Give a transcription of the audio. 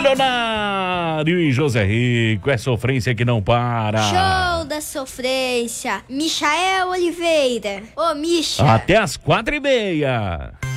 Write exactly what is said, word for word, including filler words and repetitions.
Milionário e José Rico, é sofrência que não para. Show da sofrência. Michael Oliveira. Ô, Misha. Até as quatro e meia.